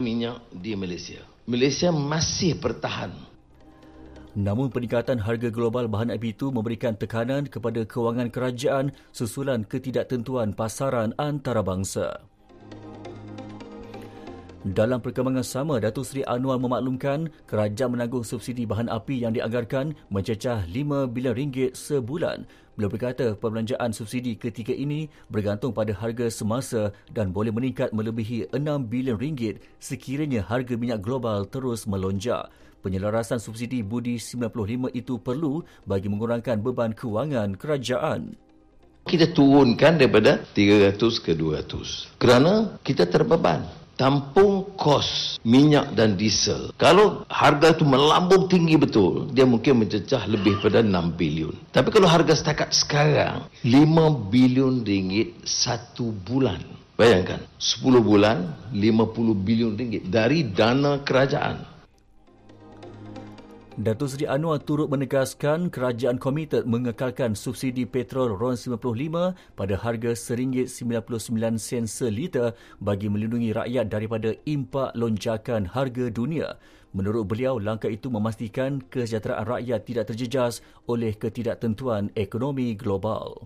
minyak di Malaysia. Malaysia masih bertahan. Namun peningkatan harga global bahan api itu memberikan tekanan kepada kewangan kerajaan susulan ketidaktentuan pasaran antarabangsa. Dalam perkembangan sama, Datuk Seri Anwar memaklumkan kerajaan menanggung subsidi bahan api yang dianggarkan mencecah RM5 bilion sebulan. Beliau berkata perbelanjaan subsidi ketika ini bergantung pada harga semasa dan boleh meningkat melebihi RM6 bilion sekiranya harga minyak global terus melonjak. Penyelarasan subsidi budi 95 itu perlu bagi mengurangkan beban kewangan kerajaan. Kita turunkan daripada 300 ke 200 kerana kita terbeban. Tampung kos minyak dan diesel. Kalau harga itu melambung tinggi betul, dia mungkin mencecah lebih pada 6 bilion. Tapi kalau harga setakat sekarang, 5 bilion ringgit satu bulan. Bayangkan, 10 bulan, 50 bilion ringgit dari dana kerajaan. Datuk Seri Anwar turut menegaskan kerajaan komited mengekalkan subsidi petrol RON 95 pada harga RM1.99 seliter bagi melindungi rakyat daripada impak lonjakan harga dunia. Menurut beliau, langkah itu memastikan kesejahteraan rakyat tidak terjejas oleh ketidaktentuan ekonomi global.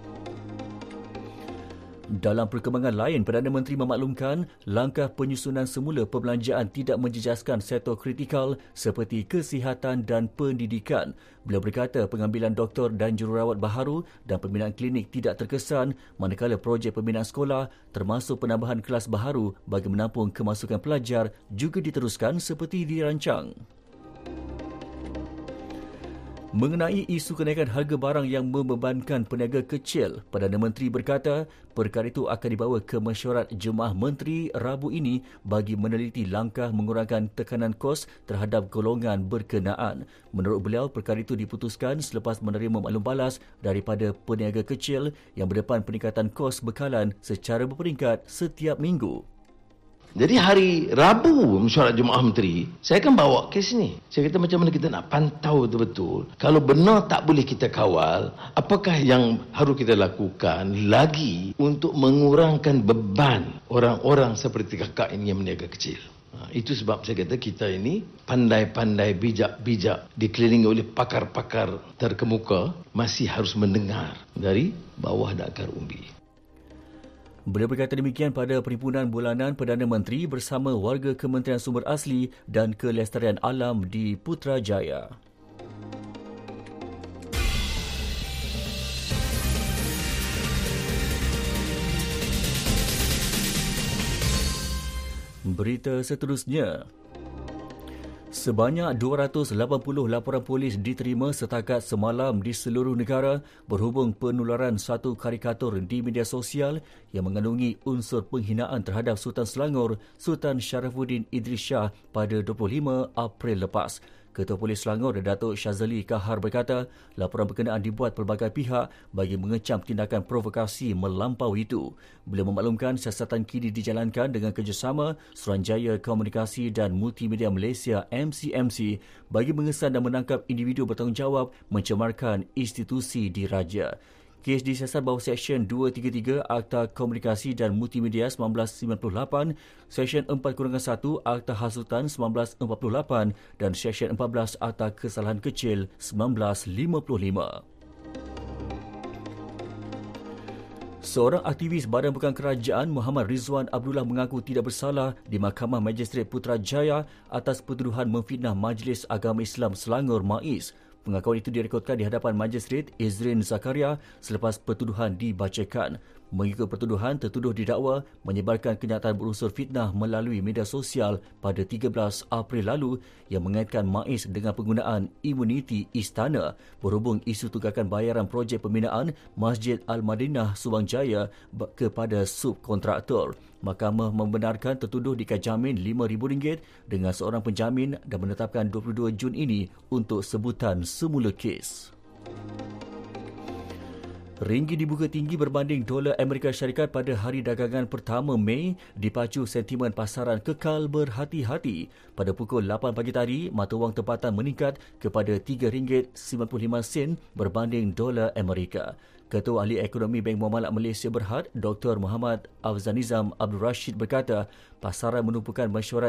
Dalam perkembangan lain, Perdana Menteri memaklumkan langkah penyusunan semula perbelanjaan tidak menjejaskan sektor kritikal seperti kesihatan dan pendidikan. Beliau berkata pengambilan doktor dan jururawat baharu dan pembinaan klinik tidak terkesan manakala projek pembinaan sekolah termasuk penambahan kelas baharu bagi menampung kemasukan pelajar juga diteruskan seperti dirancang. Mengenai isu kenaikan harga barang yang membebankan peniaga kecil, Perdana Menteri berkata perkara itu akan dibawa ke mesyuarat Jemaah Menteri Rabu ini bagi meneliti langkah mengurangkan tekanan kos terhadap golongan berkenaan. Menurut beliau, perkara itu diputuskan selepas menerima maklum balas daripada peniaga kecil yang berdepan peningkatan kos bekalan secara berperingkat setiap minggu. Jadi hari Rabu mesyuarat Jemaah Menteri, saya akan bawa kes ni. Saya kata macam mana kita nak pantau betul-betul. Kalau benar tak boleh kita kawal, apakah yang harus kita lakukan lagi untuk mengurangkan beban orang-orang seperti kakak ini yang berniaga kecil. Itu sebab saya kata kita ini pandai-pandai, bijak-bijak, dikelilingi oleh pakar-pakar terkemuka, masih harus mendengar dari bawah dan akar umbi. Beliau berkata demikian pada perhimpunan bulanan Perdana Menteri bersama warga Kementerian Sumber Asli dan Kelestarian Alam di Putrajaya. Berita seterusnya. Sebanyak 280 laporan polis diterima setakat semalam di seluruh negara berhubung penularan satu karikatur di media sosial yang mengandungi unsur penghinaan terhadap Sultan Selangor, Sultan Sharafuddin Idris Shah pada 25 April lepas. Ketua Polis Selangor, Datuk Syazali Kahar berkata, laporan berkenaan dibuat pelbagai pihak bagi mengecam tindakan provokasi melampaui itu. Beliau memaklumkan siasatan kini dijalankan dengan kerjasama Suruhanjaya Komunikasi dan Multimedia Malaysia MCMC bagi mengesan dan menangkap individu bertanggungjawab mencemarkan institusi diraja. Kes disiasat bawah Seksyen 233 Akta Komunikasi dan Multimedia 1998, Seksyen 4-1 Akta Hasutan 1948 dan Seksyen 14 Akta Kesalahan Kecil 1955. Seorang aktivis Badan Bukan Kerajaan Muhammad Rizwan Abdullah mengaku tidak bersalah di Mahkamah Magistrate Putrajaya atas pertuduhan memfitnah Majlis Agama Islam Selangor MAIS. Pengakuan itu direkodkan di hadapan Magistrate Izrin Zakaria selepas pertuduhan dibacakan. Mengikut pertuduhan, tertuduh didakwa menyebarkan kenyataan berunsur fitnah melalui media sosial pada 13 April lalu yang mengaitkan MAIS dengan penggunaan imuniti istana berhubung isu tunggakan bayaran projek pembinaan Masjid Al-Madinah Subang Jaya kepada subkontraktor. Mahkamah membenarkan tertuduh dikajamin RM5,000 dengan seorang penjamin dan menetapkan 22 Jun ini untuk sebutan semula kes. Ringgit dibuka tinggi berbanding dolar Amerika Syarikat pada hari dagangan pertama Mei dipacu sentimen pasaran kekal berhati-hati. Pada pukul 8 pagi tadi, mata wang tempatan meningkat kepada RM3.95 berbanding dolar Amerika. Ketua Ahli Ekonomi Bank Muamalat Malaysia Berhad, Dr. Muhammad Afzanizam Abdul Rashid berkata, pasaran menumpukan mesyuarat